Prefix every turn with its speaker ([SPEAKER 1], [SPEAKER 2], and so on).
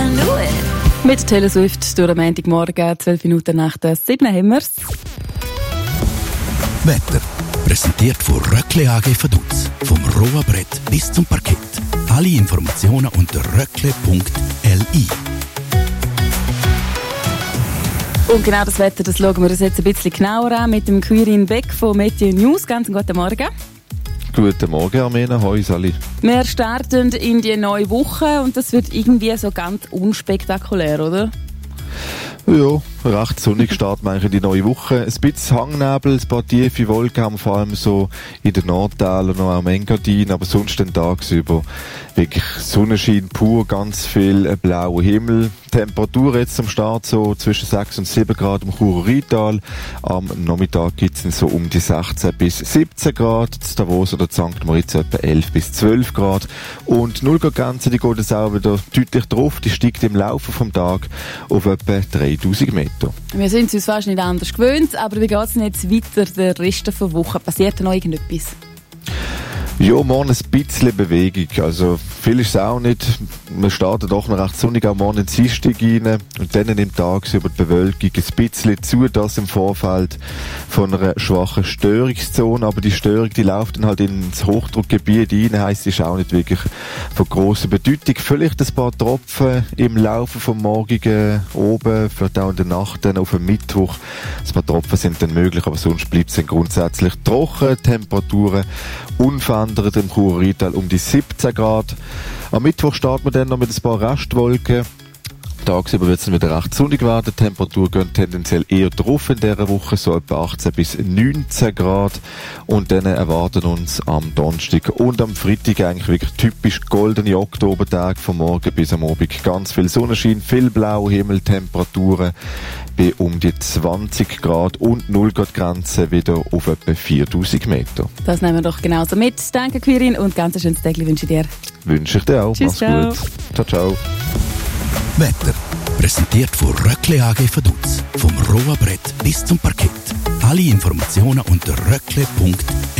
[SPEAKER 1] can do it.
[SPEAKER 2] Mit Taylor Swift durch den Montagmorgen, 12 Minuten nach der 7 haben wir's.
[SPEAKER 3] Wetter. Präsentiert von Röckle AG Vaduz. Vom Rohrbrett bis zum Parkett. Alle Informationen unter röckle.li.
[SPEAKER 2] Und genau das Wetter, das schauen wir uns jetzt ein bisschen genauer an mit dem Quirin Beck von Meteo News. Ganz guten Morgen.
[SPEAKER 4] Guten Morgen, Armena. Hoi, Sally.
[SPEAKER 2] Wir starten in die neue Woche und das wird irgendwie so ganz unspektakulär, oder?
[SPEAKER 4] Ja, recht sonnig starten wir eigentlich in die neue Woche. Ein bisschen Hangnebel, ein paar tiefe Wolken haben wir vor allem so in den Nordtälern und noch am Engadin, aber sonst den tagsüber wirklich Sonnenschein pur, ganz viel blauer Himmel. Temperatur jetzt am Start so zwischen 6 und 7 Grad im Churer Rheintal. Am Nachmittag gibt es so um die 16 bis 17 Grad. In Davos oder St. Moritz etwa 11 bis 12 Grad. Und die 0-Grad-Grenze, die geht jetzt auch wieder deutlich drauf. Die steigt im Laufe des Tages auf etwa 3000 Meter.
[SPEAKER 2] Wir sind es uns fast nicht anders gewöhnt, aber wie geht es denn jetzt weiter der Rest der Woche? Passiert da noch irgendetwas?
[SPEAKER 4] Ja, morgen ein bisschen Bewegung. Also, viel ist es auch nicht. Wir starten doch noch recht sonnig am Morgen in den Dienstag rein und dann im Tag über die Bewölkung ein bisschen zu, das im Vorfeld von einer schwachen Störungszone. Aber die Störung, die läuft dann halt ins Hochdruckgebiet rein, heisst, ist auch nicht wirklich von grosser Bedeutung. Vielleicht ein paar Tropfen im Laufe vom morgigen oben, vielleicht auch in der Nacht dann auf dem Mittwoch. Ein paar Tropfen sind dann möglich, aber sonst bleibt es dann grundsätzlich trocken. Temperaturen unverändert im Churer Rheintal um die 17 Grad. Am Mittwoch starten wir dann noch mit ein paar Restwolken. Tagsüber wird es dann wieder recht sonnig werden. Die Temperatur geht tendenziell eher drauf in dieser Woche, so etwa 18 bis 19 Grad. Und dann erwarten uns am Donnerstag und am Freitag eigentlich wirklich typisch goldene Oktobertage von morgen bis am Abend. Ganz viel Sonnenschein, viel blauer Himmel, Temperaturen bei um die 20 Grad und 0-Grad-Grenze wieder auf etwa 4000 Meter.
[SPEAKER 2] Das nehmen wir doch genauso mit. Danke, Quirin, und ganz ein schönes Tag wünsche ich dir.
[SPEAKER 4] Wünsche ich dir auch.
[SPEAKER 2] Tschüss,
[SPEAKER 4] mach's gut. Ciao, ciao.
[SPEAKER 3] Wetter. Präsentiert von Röckle AG Vaduz. Vom Rohrbrett bis zum Parkett. Alle Informationen unter röckle.li.